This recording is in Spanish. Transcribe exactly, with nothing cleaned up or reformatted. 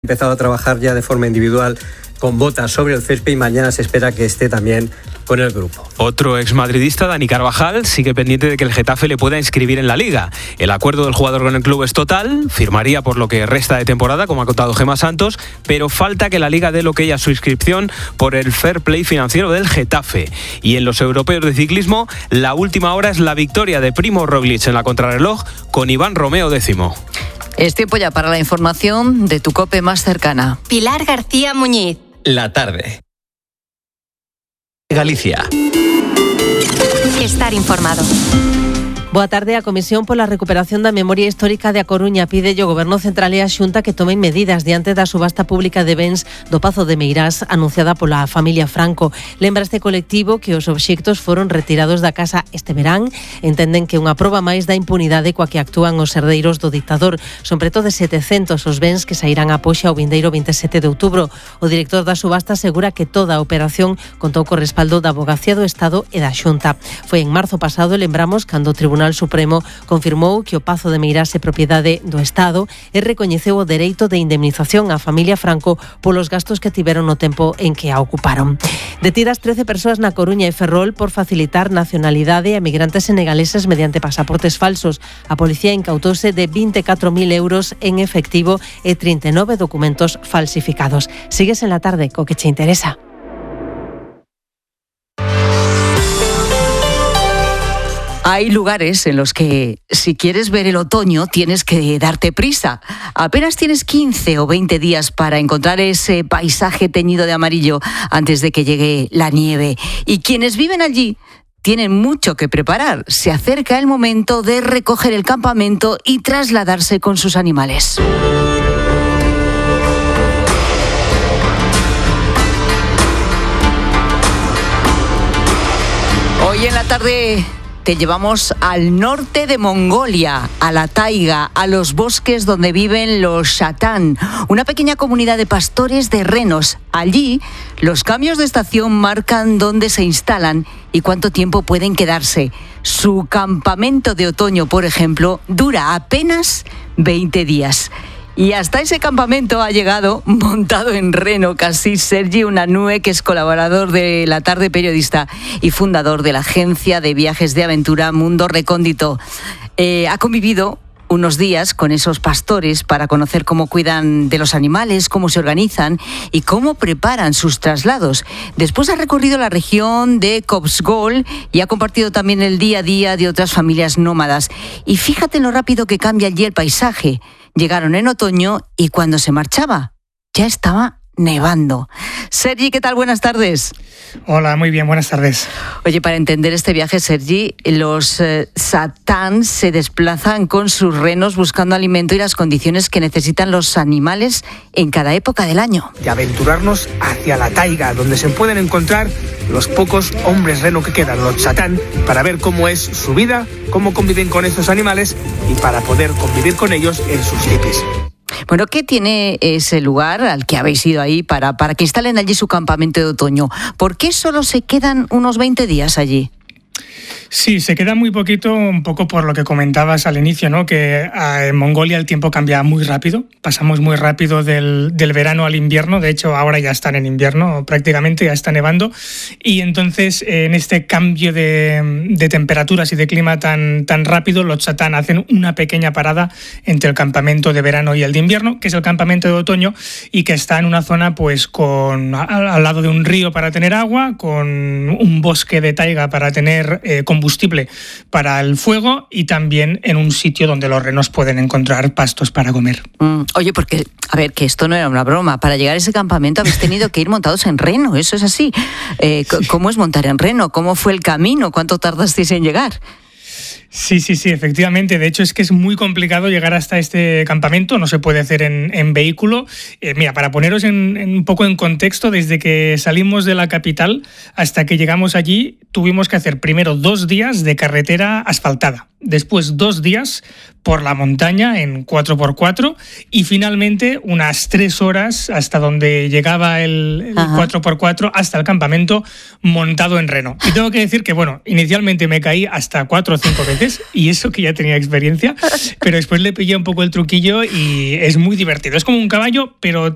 empezado a trabajar ya de forma individual con botas sobre el césped y mañana se espera que esté también con el grupo. Otro exmadridista, Dani Carvajal, sigue pendiente de que el Getafe le pueda inscribir en la Liga. El acuerdo del jugador con el club es total, firmaría por lo que resta de temporada, como ha contado Gemma Santos, pero falta que la Liga dé el ok a su inscripción por el fair play financiero del Getafe. Y en los europeos de ciclismo, la última hora es la victoria de Primo Roglic en la contrarreloj con Iván Romeo décimo. Es tiempo ya para la información de tu COPE más cercana. Pilar García Muñiz. La tarde. Galicia. Estar informado. Boa tarde. A Comisión pola Recuperación da Memoria Histórica de A Coruña pide ao Goberno Central e a Xunta que tomen medidas diante da subasta pública de bens do Pazo de Meirás anunciada pola familia Franco. Lembra este colectivo que os obxectos foron retirados da casa este verán. Entenden que unha proba máis da impunidade coa que actúan os herdeiros do dictador. Son preto de setecentos os bens que sairán a poxa o vindeiro veintisiete de outubro. O director da subasta asegura que toda a operación contou co respaldo da Avogacía do Estado e da Xunta. Foi en marzo pasado, lembramos, cando o Tribunal O Tribunal Supremo confirmou que o Pazo de Meirás é propiedade do Estado e recoñeceu o dereito de indemnización á familia Franco polos gastos que tiveron no tempo en que a ocuparon. Detidas trece persoas na Coruña e Ferrol por facilitar nacionalidade a migrantes senegaleses mediante pasaportes falsos. A policía incautouse de vinte e catro mil euros en efectivo e trinta e nove documentos falsificados. Sigues en la tarde co que che interesa. Hay lugares en los que, si quieres ver el otoño, tienes que darte prisa. Apenas tienes quince o veinte días para encontrar ese paisaje teñido de amarillo antes de que llegue la nieve. Y quienes viven allí tienen mucho que preparar. Se acerca el momento de recoger el campamento y trasladarse con sus animales. Hoy en la tarde te llevamos al norte de Mongolia, a la taiga, a los bosques donde viven los Chatán, una pequeña comunidad de pastores de renos. Allí, los cambios de estación marcan dónde se instalan y cuánto tiempo pueden quedarse. Su campamento de otoño, por ejemplo, dura apenas veinte días. Y hasta ese campamento ha llegado, montado en reno casi, Sergi Unanue, que es colaborador de La Tarde, periodista y fundador de la agencia de viajes de aventura Mundo Recóndito. Eh, ha convivido unos días con esos pastores para conocer cómo cuidan de los animales, cómo se organizan y cómo preparan sus traslados. Después ha recorrido la región de Kopsgol y ha compartido también el día a día de otras familias nómadas. Y fíjate en lo rápido que cambia allí el paisaje. Llegaron en otoño y cuando se marchaba ya estaba nevando. Sergi, ¿qué tal? Buenas tardes. Hola, muy bien, buenas tardes. Oye, para entender este viaje, Sergi, los eh, Chatán se desplazan con sus renos buscando alimento y las condiciones que necesitan los animales en cada época del año. Y aventurarnos hacia la taiga, donde se pueden encontrar los pocos hombres reno que quedan, los Chatán, para ver cómo es su vida, cómo conviven con estos animales y para poder convivir con ellos en sus tipis. Bueno, ¿qué tiene ese lugar al que habéis ido ahí para, para que instalen allí su campamento de otoño? ¿Por qué solo se quedan unos veinte días allí? Sí, se queda muy poquito, un poco por lo que comentabas al inicio, ¿no? Que en Mongolia el tiempo cambia muy rápido, pasamos muy rápido del, del verano al invierno, de hecho ahora ya están en invierno, prácticamente ya está nevando, y entonces en este cambio de, de temperaturas y de clima tan, tan rápido, los Chatán hacen una pequeña parada entre el campamento de verano y el de invierno, que es el campamento de otoño, y que está en una zona pues con al, al lado de un río para tener agua, con un bosque de taiga para tener eh, combustible para el fuego y también en un sitio donde los renos pueden encontrar pastos para comer. Mm, oye, porque, a ver, que esto no era una broma. Para llegar a ese campamento habéis tenido que ir montados en reno, eso es así. Eh, sí. ¿Cómo es montar en reno? ¿Cómo fue el camino? ¿Cuánto tardasteis en llegar? Sí, sí, sí, efectivamente. De hecho, es que es muy complicado llegar hasta este campamento. No se puede hacer en, en vehículo. Eh, mira, para poneros en, en un poco en contexto, desde que salimos de la capital hasta que llegamos allí, tuvimos que hacer primero dos días de carretera asfaltada. Después dos días por la montaña en cuatro por cuatro y finalmente unas tres horas hasta donde llegaba el, el cuatro por cuatro hasta el campamento montado en reno. Y tengo que decir que, bueno, inicialmente me caí hasta cuatro o cinco veces y eso que ya tenía experiencia, pero después le pillé un poco el truquillo y es muy divertido. Es como un caballo, pero